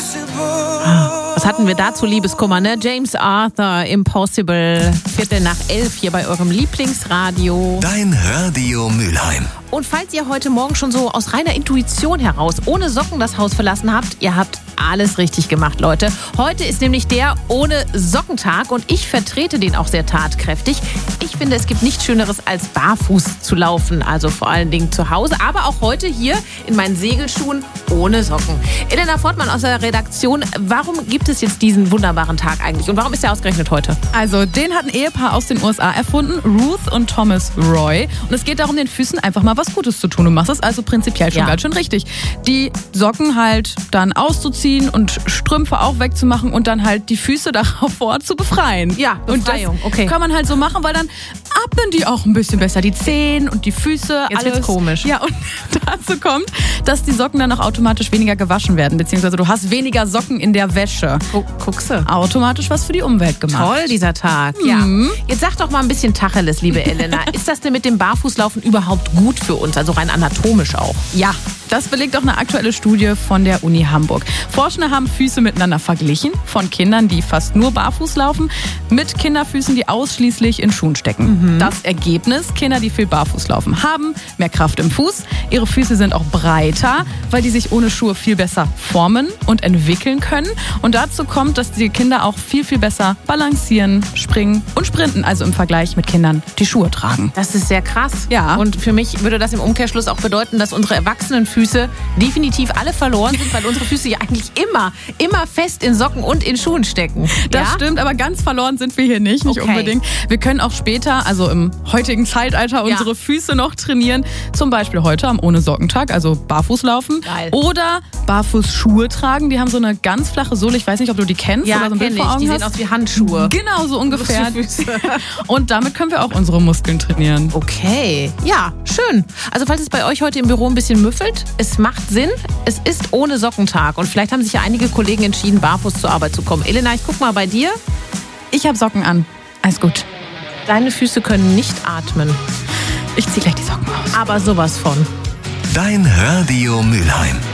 Was hatten wir dazu, Liebeskummer, ne? James Arthur, Impossible, 11:15 hier bei eurem Lieblingsradio. Dein Radio Mülheim. Und falls ihr heute Morgen schon so aus reiner Intuition heraus ohne Socken das Haus verlassen habt, ihr habt alles richtig gemacht, Leute. Heute ist nämlich der Ohne-Socken-Tag und ich vertrete den auch sehr tatkräftig. Ich finde, es gibt nichts Schöneres, als barfuß zu laufen, also vor allen Dingen zu Hause, aber auch heute hier in meinen Segelschuhen ohne Socken. Elena Fortmann aus der Redaktion, warum gibt es jetzt diesen wunderbaren Tag eigentlich und warum ist er ausgerechnet heute? Also, den hat ein Ehepaar aus den USA erfunden, Ruth und Thomas Roy. Und es geht darum, den Füßen einfach mal was Gutes zu tun. Du machst es also prinzipiell schon ganz schön richtig. Die Socken halt dann auszuziehen und Strümpfe auch wegzumachen und dann halt die Füße davor zu befreien. Ja, Befreiung, und das kann man halt so machen, weil dann atmen die auch ein bisschen besser. Die Zehen und die Füße, jetzt alles. Wird's komisch. Ja, und dazu kommt, dass die Socken dann auch automatisch weniger gewaschen werden, beziehungsweise du hast weniger Socken in der Wäsche. Guckse. Automatisch was für die Umwelt gemacht. Toll, dieser Tag. Ja. Jetzt sag doch mal ein bisschen Tacheles, liebe Elena. Ist das denn mit dem Barfußlaufen überhaupt gut für uns, also rein anatomisch auch? Ja, das belegt auch eine aktuelle Studie von der Uni Hamburg. Forschende haben Füße miteinander verglichen, von Kindern, die fast nur barfuß laufen, mit Kinderfüßen, die ausschließlich in Schuhen stecken. Das Ergebnis: Kinder, die viel barfuß laufen, haben mehr Kraft im Fuß. Ihre Füße sind auch breiter, weil die sich ohne Schuhe viel besser formen und entwickeln können. Und dazu kommt, dass die Kinder auch viel, viel besser balancieren, springen und sprinten, also im Vergleich mit Kindern, die Schuhe tragen. Das ist sehr krass. Ja. Und für mich würde das im Umkehrschluss auch bedeuten, dass unsere erwachsenen Füße definitiv alle verloren sind, weil unsere Füße ja eigentlich immer fest in Socken und in Schuhen stecken. Das stimmt, aber ganz verloren sind wir hier nicht unbedingt. Wir können auch später, also im heutigen Zeitalter, unsere Füße noch trainieren. Zum Beispiel heute am Ohne-Socken-Tag, also barfuß laufen. Geil. Oder Barfußschuhe tragen. Die haben so eine ganz flache Sohle. Ich weiß nicht, ob du die kennst oder so ein Bild vor Augen die hast. sehen aus wie Handschuhe. Genau, so ungefähr. Füße. Und damit können wir auch unsere Muskeln trainieren. Okay, ja, schön. Also falls es bei euch heute im Büro ein bisschen müffelt, es macht Sinn. Es ist Ohne-Socken-Tag und vielleicht haben sich ja einige Kollegen entschieden, barfuß zur Arbeit zu kommen. Elena, ich guck mal bei dir. Ich habe Socken an. Alles gut. Deine Füße können nicht atmen. Ich ziehe gleich die Socken aus. Aber sowas von. Dein Radio Mülheim.